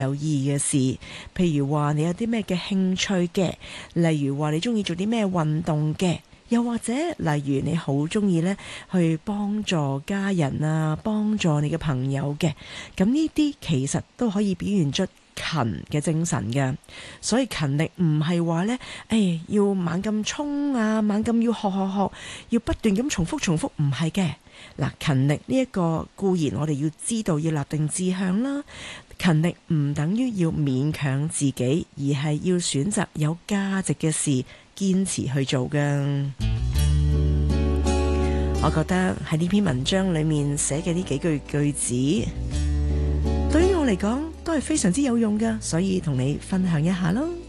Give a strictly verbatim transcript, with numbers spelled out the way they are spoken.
有意義嘅事，譬如話你有啲咩嘅興趣嘅，例如話你中意做啲咩運動嘅，又或者例如你好中意呢去幫助家人啊，幫助你嘅朋友嘅，咁呢啲其實都可以表現出勤嘅精神嘅。所以勤力唔係話呢，誒要猛咁衝啊，猛咁要學學學，要不斷咁重複重複，唔係嘅。嗱，勤力呢一個固然我哋要知道要立定志向啦。勤力唔等於要勉強自己，而係要選擇有價值嘅事，堅持去做㗎。我覺得喺呢篇文章裏面寫嘅呢幾句句子，對於我嚟講都係非常之有用㗎，所以同你分享一下咯。